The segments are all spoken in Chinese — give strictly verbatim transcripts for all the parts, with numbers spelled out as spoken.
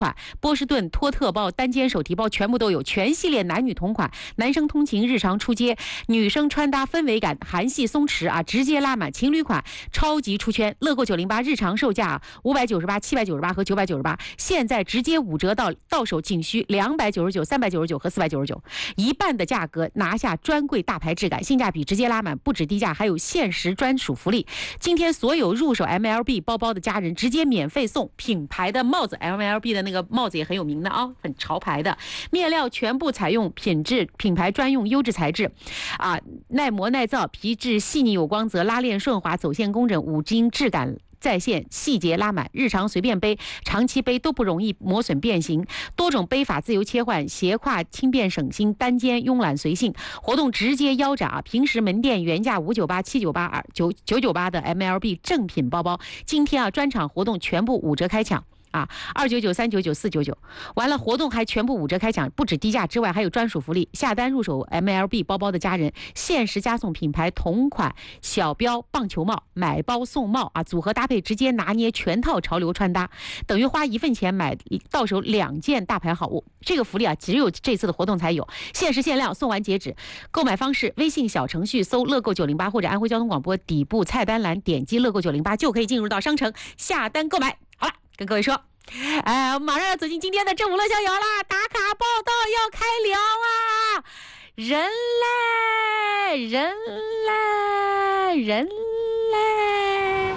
款，波士顿托特包、单肩手提包全部都有，全系列男女同款，男生通勤日常出街，女生穿搭氛围感，韩系松弛啊，直接拉满，情侣款超级出圈。乐购九零八日常售价五百九十八、七百九十八和九百九十八，现在直接五折到到手仅需两百九十九、三百九十九和四百九十九，一半的价格拿下专柜大牌质感，性价比直接拉满，不止低价，还有限时专属福利。今天所有入手 M L B 包包的家人直接免费送品牌的帽子 ，M L B 的那个帽子也很有名的啊，很潮牌的，面料全部采用品质品牌专用优质材质，啊，耐磨耐造，皮质细腻有光泽，拉链顺滑，走线工整，五金质感在线，细节拉满，日常随便背，长期背都不容易磨损变形，多种背法自由切换，斜挎轻便省心，单肩慵懒随性，活动直接腰斩，平时门店原价五九八、七九八、九九九八的 M L B 正品包包，今天啊专场活动全部五折开抢。啊，二九九、三九九、四九九，完了活动还全部五折开抢，不止低价之外，还有专属福利。下单入手 M L B 包包的家人，限时加送品牌同款小标棒球帽，买包送帽啊，组合搭配直接拿捏全套潮流穿搭，等于花一份钱买到手两件大牌好物。这个福利啊，只有这次的活动才有，限时限量，送完截止。购买方式：微信小程序搜乐购九零八或者安徽交通广播底部菜单栏点击乐购九零八就可以进入到商城下单购买。好了。跟各位说，哎，马上要走进今天的正午乐逍遥啦！打卡报道要开聊啊！人嘞，人嘞，人嘞。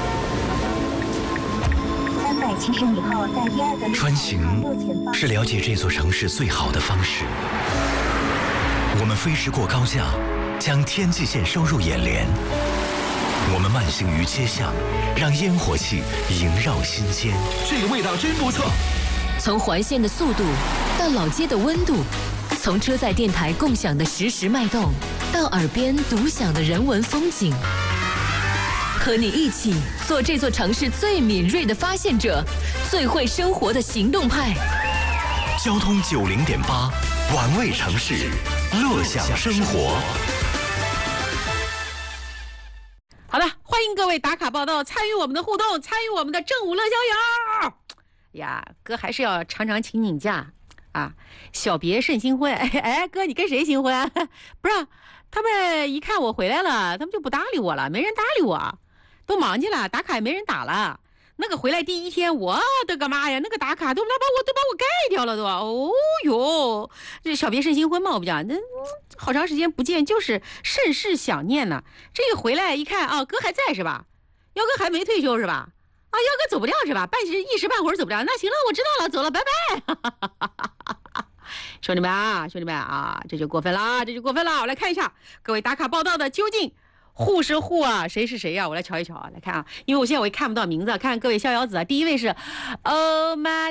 三百七十米后，在第二个穿行是了解这座城市最好的方式。我们飞驰过高架，将天际线收入眼帘。我们慢行于街巷，让烟火气萦绕心间。 这个味道真不错。 从环线的速度到老街的温度，从车载电台共享的实时脉动，到耳边独享的人文风景，和你一起做这座城市最敏锐的发现者，最会生活的行动派。 交通九零点八，玩味城市，乐享生活。 好的，欢迎各位打卡报道，参与我们的互动，参与我们的正午乐逍遥。呀，哥还是要常常请你假啊！小别胜新婚，哎哎，哥你跟谁新婚啊？不是，他们一看我回来了，他们就不搭理我了，没人搭理我，都忙去了，打卡也没人打了。那个回来第一天，我的个妈呀，那个打卡都把我都把我盖掉了都。哦哟，这小别胜新婚嘛，我不讲，那好长时间不见，就是甚是想念呢。这个回来一看啊，哥还在是吧？幺哥还没退休是吧？啊，幺哥走不掉是吧？半时一时半会儿走不掉。那行了，我知道了，走了，拜拜。兄弟们啊，兄弟们啊，这就过分了啊，这就过分了。我来看一下各位打卡报道的究竟。户是户啊，谁是谁呀、啊？我来瞧一瞧啊，来看啊，因为我现在我也看不到名字，看看各位逍遥子啊。第一位是 Oh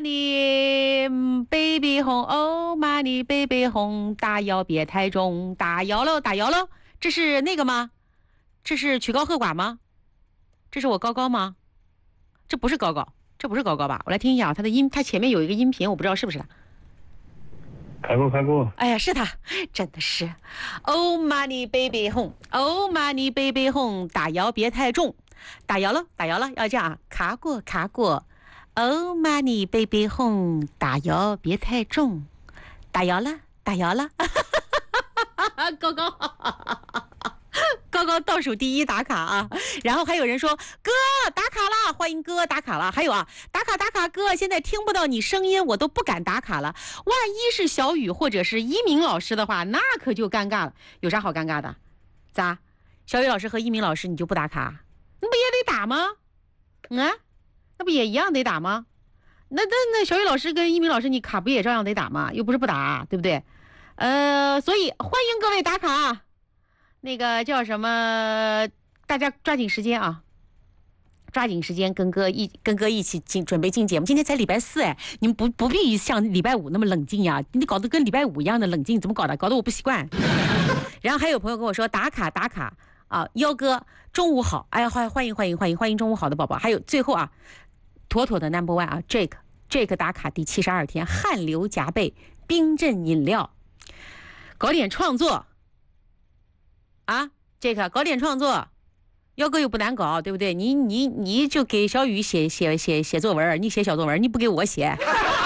money baby 红 ，Oh money baby 红，大摇别太重，打摇喽，打摇喽。这是那个吗？这是曲高和寡吗？这是我高高吗？这不是高高，这不是高高吧？我来听一下啊，他的音，他前面有一个音频，我不知道是不是他。 开过开过， 哎呀，是他，真的是 ，Oh money baby home，Oh money baby home， 打摇别太重，打摇了，打摇了，要这样啊，卡过卡过 ，Oh money baby home， 打摇别太重，打摇了，打摇了，高高。高高倒数第一打卡啊，然后还有人说哥打卡了，欢迎哥打卡了，还有啊打卡打卡哥，现在听不到你声音，我都不敢打卡了，万一是小雨或者是一鸣老师的话，那可就尴尬了。有啥好尴尬的？咋？小雨老师和一鸣老师你就不打卡？那不也得打吗？啊，那不也一样得打吗？那那那小雨老师跟一鸣老师你卡不也照样得打吗？又不是不打，对不对？呃，所以欢迎各位打卡啊。那个叫什么？大家抓紧时间啊！抓紧时间跟哥一跟哥一起进准备进节目。今天才礼拜四哎，你们不不必像礼拜五那么冷静呀，你搞得跟礼拜五一样的冷静，怎么搞的？搞得我不习惯。然后还有朋友跟我说打卡打卡啊，幺哥中午好，哎呀欢欢迎欢迎欢迎欢迎中午好的宝宝。还有最后啊，妥妥的 number one 啊 ，Jake Jake 打卡第七十二天，汗流浃背，冰镇饮料，搞点创作。啊，这个搞点创作，幺哥又不难搞，对不对？你你你就给小雨写写写写作文，你写小作文，你不给我写。